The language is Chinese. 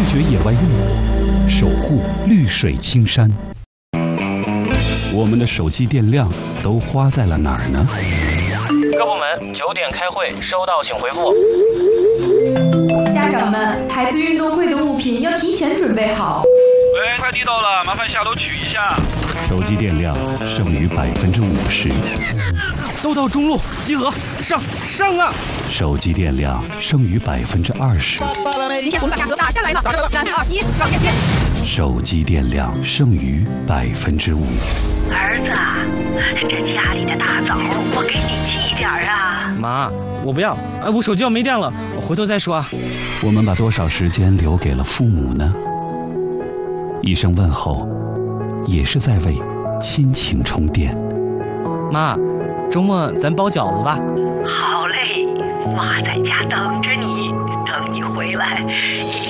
拒绝野外用火，守护绿水青山。我们的手机电量都花在了哪儿呢？ 各部门9点开会，收到请回复。 家长们，孩子运动会的物品要提前准备好。 喂，快递到了，麻烦下楼取一下。 手机电量剩余50%。 都到中路集合，上啊！ 手机电量剩余20%。 今天我们把价格打下来了，3、2、1，上链接。 手机电量剩余5%。 儿子，这家里的大枣我给你寄点啊。 妈，我不要，我手机要没电了，我回头再说啊。 我们把多少时间留给了父母呢？一声问候，也是在为亲情充电。 妈，周末咱包饺子吧。 好嘞，妈在家等着你，等你回来，一